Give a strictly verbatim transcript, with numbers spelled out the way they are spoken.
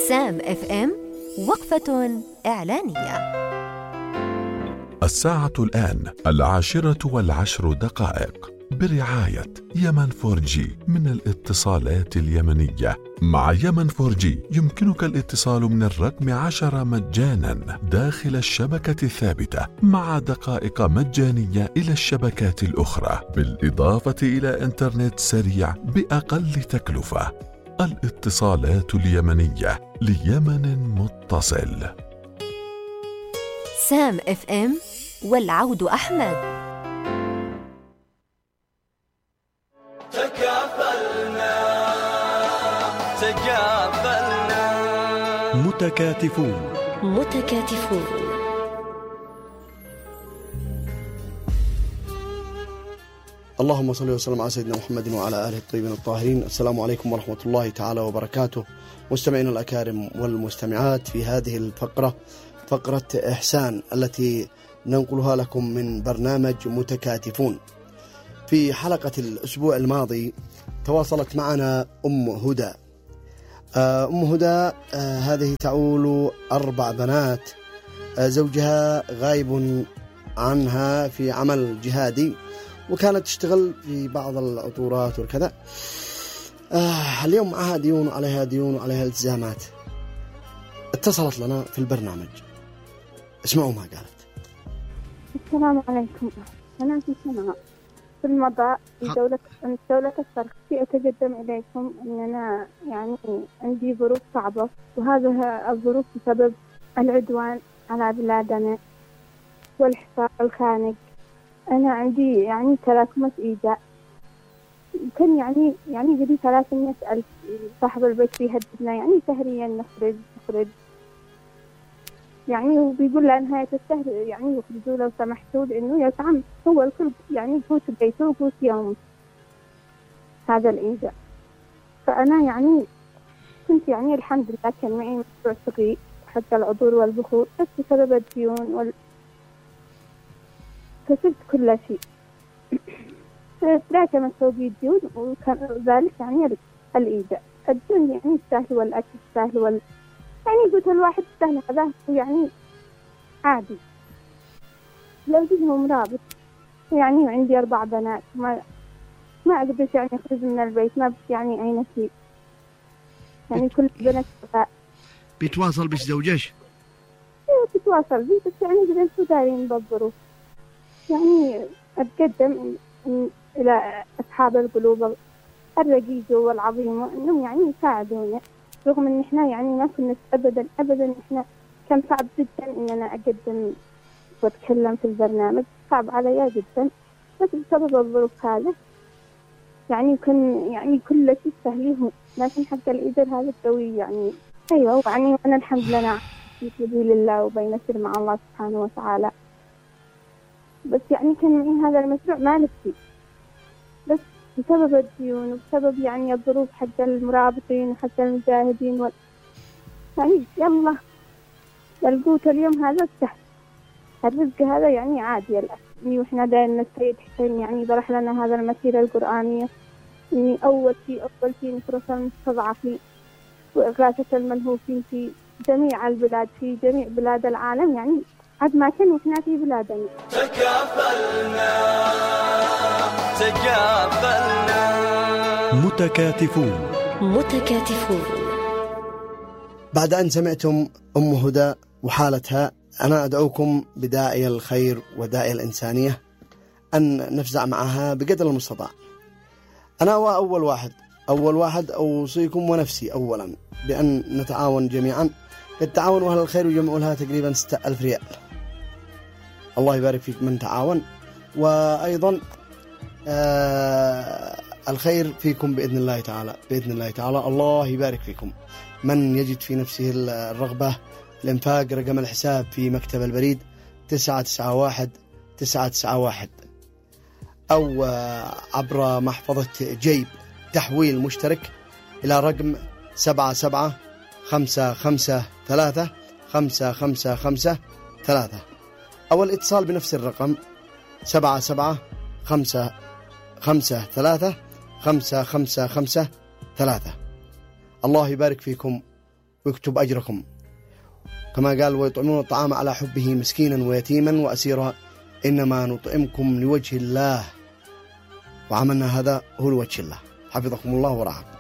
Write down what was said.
سام اف ام وقفة إعلانية. الساعة الآن العاشرة والعشر دقائق برعاية يمن فور جي من الاتصالات اليمنية. مع يمن فور جي يمكنك الاتصال من الرقم عشرة مجانا داخل الشبكة الثابتة مع دقائق مجانية إلى الشبكات الأخرى، بالإضافة إلى إنترنت سريع بأقل تكلفة. الاتصالات اليمنية ليمن متصل. سام اف ام والعود أحمد. تكافلنا تكافلنا متكاتفون متكاتفون. اللهم صل وسلم على سيدنا محمد وعلى آله الطيبين الطاهرين. السلام عليكم ورحمة الله تعالى وبركاته. مستمعينا الأكارم والمستمعات في هذه الفقرة، فقرة إحسان التي ننقلها لكم من برنامج متكاتفون. في حلقة الأسبوع الماضي تواصلت معنا أم هدى. أم هدى هذه تعول أربع بنات، زوجها غايب عنها في عمل جهادي، وكانت تشتغل في بعض العطورات وكذا. آه اليوم معها ديون وعليها ديون وعليها التزامات. اتصلت لنا في البرنامج، اسمعوا ما قالت. السلام عليكم، أنا في سنة في المضاء في دولة في دولة الشرق. أتقدم إليكم أن أنا يعني عندي ظروف صعبة، وهذا الظروف بسبب العدوان على بلادنا والحصار الخانق. أنا عندي يعني تراكمات إيذاء، كان يعني يعني قدي ثلاثمية ألف. صاحب البيت يهددنا يعني شهريا نخرج نخرج يعني، وبيقول لها نهاية الشهر يعني يخرجوا لو سمحتوا، لأنه يزعم هو الكل يعني قوت بيته وقوت يوم هذا الإيذاء. فأنا يعني كنت يعني الحمد لله كان معي مشروع صغير حتى العطور والبخور، بس بسبب الديون وال كسبت كل شيء. تراكمت فوقي الديون، وكان ذلك يعني الإيذاء. الديون يعني السهل والأكل السهل وال يعني قلت الواحد سهل هذا يعني عادي. لو جزهم رابط يعني عندي أربع بنات، ما ما أقدر يعني أخرج من البيت، ما بس يعني أي شيء يعني كل بنت بيتواصل بش زوجش؟ ايوه بيتواصل بي، بس يعني قدر شو دايرين بالظروف. يعني أتقدم إلى أصحاب القلوب الرقيقة والعظيمة إنهم يعني يساعدونا، رغم إن إحنا يعني ما كنا أبدا أبدا. إحنا كان صعب جدا إن أنا أقدم وأتكلم في البرنامج، صعب عليا جدا، بس بسبب الظروف هذا يعني كان يعني كل شيء سهليه، لكن حتى الإيدر هذا القوي يعني. أيوة يعني أنا الحمد لله في سبيل الله وبين سر مع الله سبحانه وتعالى. بس يعني كان معي هذا المشروع ما نفسي، بس بسبب الديون وبسبب يعني الظروف حق المرابطين وحق المجاهدين وال... يعني يلا القوت اليوم هذا السهل، الرزق هذا يعني عادي الأسمي. وإحنا دائما السيد حسين يعني برح لنا هذا المسيرة القرآنية، يعني أول شيء أول شيء نصرة المستضعفين وإغاثة الملهوفين في جميع البلاد، في جميع بلاد العالم، يعني عد ما كان وإحنا في بلادنا. تكافلنا تكافلنا متكاتفون متكاتفون. بعد أن سمعتم أم هدى وحالتها، أنا أدعوكم بداعي الخير وداعي الإنسانية أن نفزع معها بقدر المستطاع. أنا أول واحد أول واحد أوصيكم ونفسي أولا بأن نتعاون جميعا. التعاون وأهل الخير يجمعوا لها تقريبا ستة ألف ريال. الله يبارك فيك من تعاون، وأيضا آه الخير فيكم بإذن الله تعالى. بإذن الله تعالى الله يبارك فيكم. من يجد في نفسه الرغبة الإنفاق، رقم الحساب في مكتب البريد تسعة تسعة واحد تسعة تسعة واحد، أو عبر محفظة جيب تحويل مشترك إلى رقم سبعة سبعة خمسة خمسة ثلاثة خمسة خمسة خمسة ثلاثة، أو الاتصال بنفس الرقم سبعة سبعة خمسة خمسة ثلاثة خمسة خمسة خمسة ثلاثة. الله يبارك فيكم ويكتب أجركم. كما قال ويطعمون الطعام على حبه مسكينا ويتيما وأسيرا إنما نطعمكم لوجه الله، وعملنا هذا هو لوجه الله. حفظكم الله ورعاكم.